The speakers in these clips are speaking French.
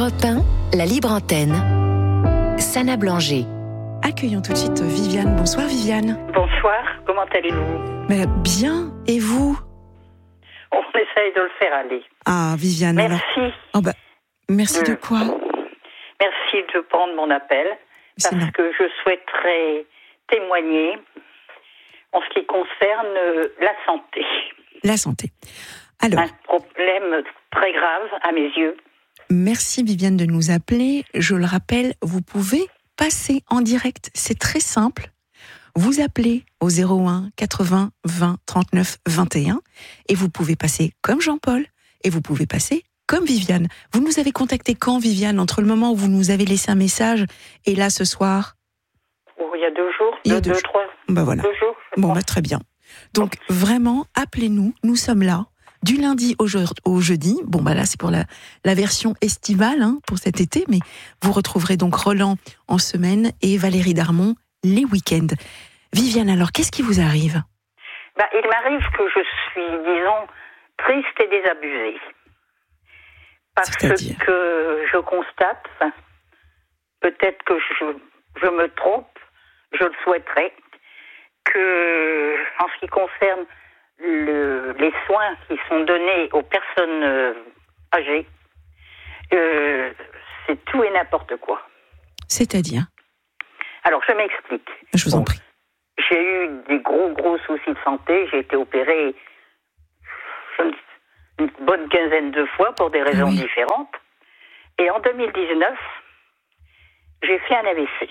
Europe 1, la libre antenne. Sana Blanger. Accueillons tout de suite Viviane. Bonsoir Viviane. Bonsoir, comment allez-vous? Mais bien, et vous? On essaye de le faire aller. Ah Viviane, merci. Alors... merci de quoi? Merci de prendre mon appel, parce que je souhaiterais témoigner en ce qui concerne la santé. La santé. Alors, un problème très grave à mes yeux. Merci Viviane de nous appeler. Je le rappelle, vous pouvez passer en direct. C'est très simple. Vous appelez au 01 80 20 39 21 et vous pouvez passer comme Jean-Paul et vous pouvez passer comme Viviane. Vous nous avez contacté quand, Viviane, entre le moment où vous nous avez laissé un message et là ce soir? Il y a 2 jours, il y a 2 3 voilà. 2 jours. Bon, très bien. Donc vraiment, appelez-nous. Nous sommes là du lundi au jeudi. Bon, là, c'est pour la version estivale, pour cet été, mais vous retrouverez donc Roland en semaine et Valérie Darmon les week-ends. Viviane, alors, qu'est-ce qui vous arrive? Il m'arrive que je suis, disons, triste et désabusée. Parce que je constate, peut-être que je me trompe, je le souhaiterais, que, en ce qui concerne les soins qui sont donnés aux personnes âgées, c'est tout et n'importe quoi. C'est-à-dire? Alors, je m'explique. Je vous en prie. J'ai eu des gros soucis de santé. J'ai été opérée une bonne quinzaine de fois pour des raisons différentes. Et en 2019, j'ai fait un AVC.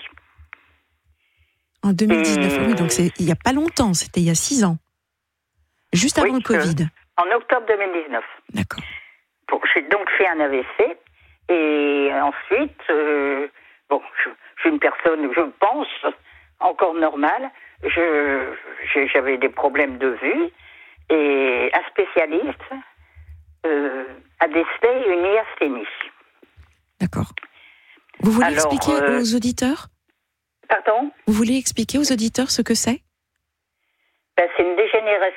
En 2019, oui, donc il n'y a pas longtemps, c'était il y a 6 ans. Juste avant le Covid. En octobre 2019. D'accord. Bon, j'ai donc fait un AVC. Et ensuite, je suis une personne, je pense, encore normale. J'avais des problèmes de vue. Et un spécialiste a décelé une hyasthénie. D'accord. Vous voulez expliquer aux auditeurs? Pardon? Vous voulez expliquer aux auditeurs ce que c'est? C'est une dégénérescence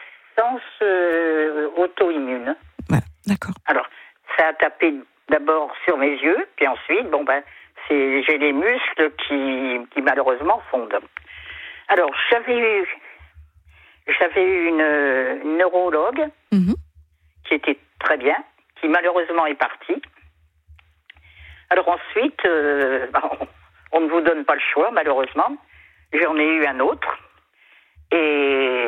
auto-immune. Ouais, d'accord. Alors, ça a tapé d'abord sur mes yeux, puis ensuite, j'ai les muscles qui malheureusement fondent. Alors, j'avais eu une neurologue qui était très bien, qui malheureusement est partie. Alors ensuite, on ne vous donne pas le choix, malheureusement. J'en ai eu un autre. Et,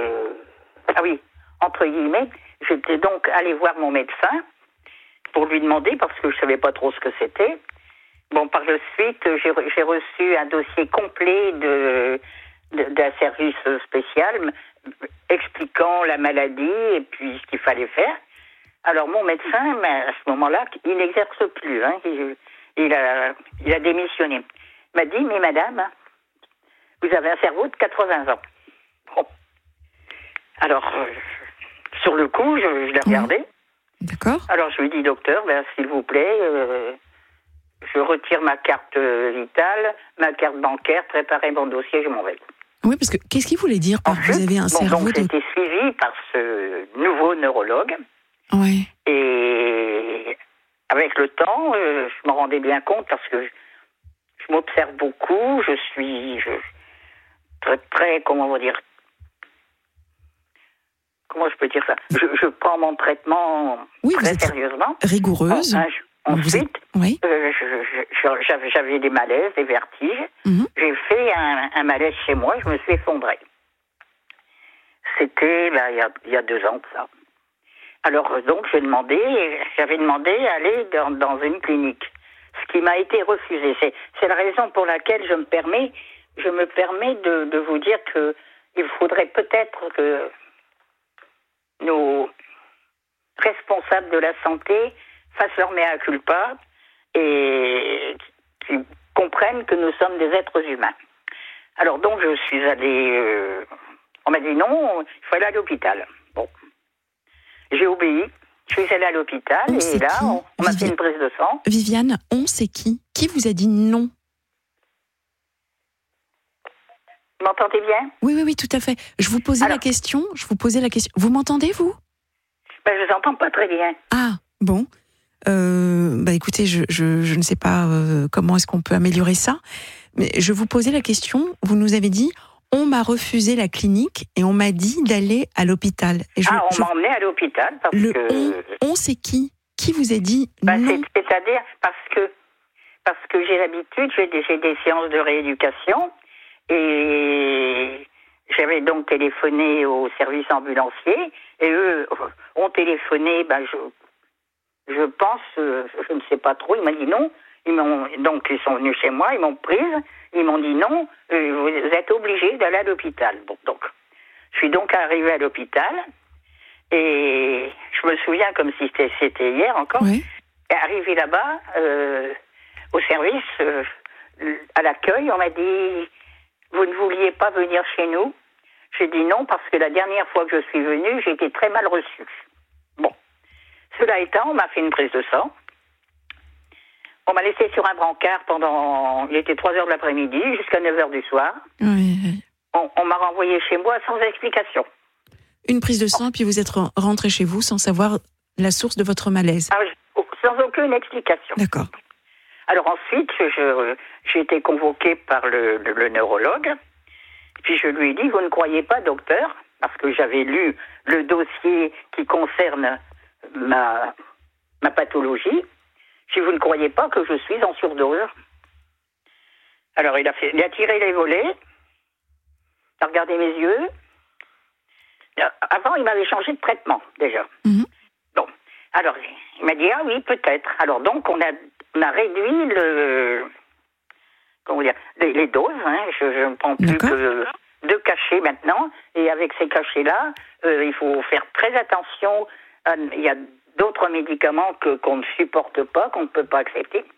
entre guillemets, j'étais donc allée voir mon médecin pour lui demander, parce que je ne savais pas trop ce que c'était. Par la suite, j'ai reçu un dossier complet d'un service spécial expliquant la maladie et puis ce qu'il fallait faire. Alors mon médecin, à ce moment-là, il n'exerce plus. Il a démissionné. Il m'a dit, mais madame, vous avez un cerveau de 80 ans. Bon. Alors, sur le coup, je l'ai regardé. D'accord. Alors je lui ai dit, docteur, s'il vous plaît, je retire ma carte vitale, ma carte bancaire, préparez mon dossier, je m'en vais. Oui, parce que qu'est-ce qu'il voulait dire par vous avez un cerveau donc j'ai été suivie par ce nouveau neurologue. Oui. Et avec le temps, je me rendais bien compte parce que je m'observe beaucoup, je suis très, comment je peux dire ça? Je prends mon traitement très sérieusement. Rigoureuse. Ensuite, j'avais des malaises, des vertiges. J'ai fait un malaise chez moi, je me suis effondrée. C'était il y a 2 ans, ça. Alors, donc, j'avais demandé à aller dans une clinique, ce qui m'a été refusé. C'est la raison pour laquelle je me permets de vous dire qu'il faudrait peut-être que nos responsables de la santé fassent leur mea culpa et qu'ils comprennent que nous sommes des êtres humains. Alors donc je suis allée, on m'a dit non, il faut aller à l'hôpital. Bon, j'ai obéi, je suis allée à l'hôpital et là on m'a fait une prise de sang. Viviane, c'est qui? Qui vous a dit non? Vous m'entendez bien? Oui, tout à fait. Je vous posais la question. Vous m'entendez, vous? Je vous entends pas très bien. Ah, bon. Écoutez, je ne sais pas comment est-ce qu'on peut améliorer ça, mais je vous posais la question, vous nous avez dit, on m'a refusé la clinique et on m'a dit d'aller à l'hôpital. On m'a emmené à l'hôpital parce que... On c'est qui? Qui vous a dit non? C'est-à-dire parce que j'ai l'habitude, j'ai des séances de rééducation et j'avais donc téléphoné au service ambulancier et eux ont téléphoné, je pense, je ne sais pas trop, ils m'ont dit non. Ils sont venus chez moi, ils m'ont prise, ils m'ont dit non, vous êtes obligé d'aller à l'hôpital. Bon, donc, je suis donc arrivée à l'hôpital et je me souviens comme si c'était hier encore. Oui. Arrivée là-bas, au service, à l'accueil, on m'a dit vous ne vouliez pas venir chez nous? J'ai dit non parce que la dernière fois que je suis venue, j'ai été très mal reçue. Bon. Cela étant, on m'a fait une prise de sang. On m'a laissé sur un brancard il était 3h de l'après-midi jusqu'à 9h du soir. Oui. On m'a renvoyé chez moi sans explication. Une prise de sang, puis vous êtes rentré chez vous sans savoir la source de votre malaise. Sans aucune explication. D'accord. Alors ensuite, j'ai été convoquée par le neurologue. Puis je lui ai dit, vous ne croyez pas, docteur, parce que j'avais lu le dossier qui concerne ma pathologie. Si vous ne croyez pas que je suis en surdose. Alors il a tiré les volets, il a regardé mes yeux. Avant, il m'avait changé de traitement, déjà. Mm-hmm. Bon, alors il m'a dit, ah oui, peut-être. Alors donc, on a réduit les doses. Je ne prends plus que 2 cachets maintenant. Et avec ces cachets-là, il faut faire très attention. Il y a d'autres médicaments qu'on ne supporte pas, qu'on ne peut pas accepter.